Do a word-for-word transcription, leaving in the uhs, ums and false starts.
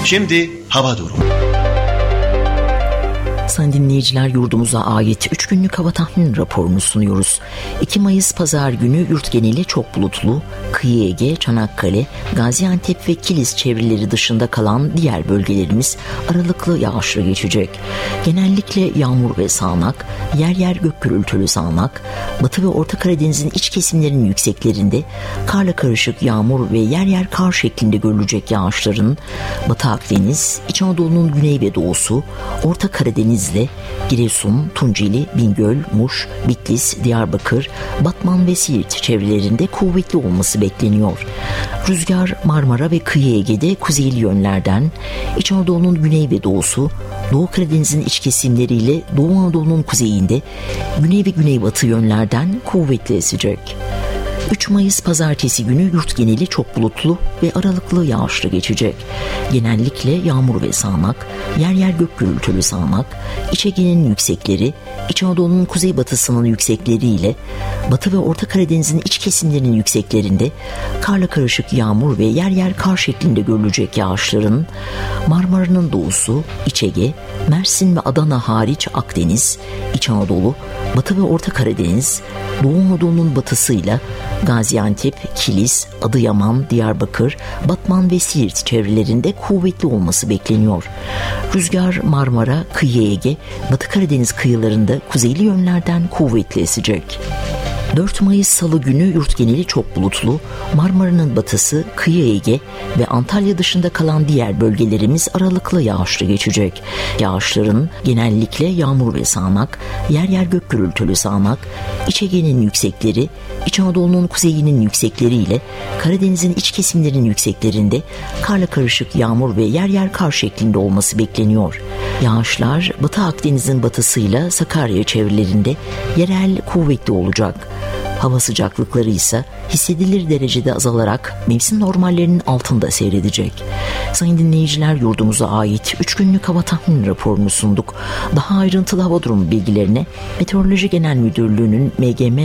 Şimdi hava durumu. Sayın dinleyiciler, yurdumuza ait üç günlük hava tahmin raporunu sunuyoruz. iki Mayıs Pazar günü yurt geneli çok bulutlu, kıyı Ege, Çanakkale, Gaziantep ve Kilis çevreleri dışında kalan diğer bölgelerimiz aralıklı yağışlı geçecek. Genellikle yağmur ve sağanak, yer yer gök gürültülü sağanak, Batı ve Orta Karadeniz'in iç kesimlerinin yükseklerinde karla karışık yağmur ve yer yer kar şeklinde görülecek yağışların Batı Akdeniz, İç Anadolu'nun güney ve doğusu, Orta Karadeniz ile Giresun, Tunceli, Bingöl, Muş, Bitlis, Diyarbakır, Batman ve Siirt çevrelerinde kuvvetli olması bekleniyor. Rüzgar Marmara ve kıyı Ege'de kuzeyli yönlerden, İç Anadolu'nun güney ve doğusu, Doğu Karadeniz'in iç kesimleriyle Doğu Anadolu'nun kuzeyinde güney ve güneybatı yönlerden kuvvetli esecek. üç Mayıs Pazartesi günü yurt geneli çok bulutlu ve aralıklı yağışlı geçecek. Genellikle yağmur ve sağanak, yer yer gök gürültülü sağanak, İç Ege'nin yüksekleri, İç Anadolu'nun kuzeybatısının yüksekleriyle Batı ve Orta Karadeniz'in iç kesimlerinin yükseklerinde karla karışık yağmur ve yer yer kar şeklinde görülecek yağışların Marmara'nın doğusu, İç Ege, Mersin ve Adana hariç Akdeniz, İç Anadolu, Batı ve Orta Karadeniz, Doğu Anadolu'nun batısıyla Gaziantep, Kilis, Adıyaman, Diyarbakır, Batman ve Siirt çevrelerinde kuvvetli olması bekleniyor. Rüzgar Marmara, kıyı Ege, Batı Karadeniz kıyılarında kuzeyli yönlerden kuvvetli esecek. dört Mayıs Salı günü yurt geneli çok bulutlu, Marmara'nın batısı, kıyı Ege ve Antalya dışında kalan diğer bölgelerimiz aralıklı yağışlı geçecek. Yağışların genellikle yağmur ve sağanak, yer yer gök gürültülü sağanak, İç Ege'nin yüksekleri, İç Anadolu'nun kuzeyinin yüksekleriyle Karadeniz'in iç kesimlerinin yükseklerinde karla karışık yağmur ve yer yer kar şeklinde olması bekleniyor. Yağışlar Batı Akdeniz'in batısıyla Sakarya çevrelerinde yerel kuvvetli olacak. Hava sıcaklıkları ise hissedilir derecede azalarak mevsim normallerinin altında seyredecek. Sayın dinleyiciler, yurdumuza ait üç günlük hava tahmin raporunu sunduk. Daha ayrıntılı hava durumu bilgilerine Meteoroloji Genel Müdürlüğü'nün M G M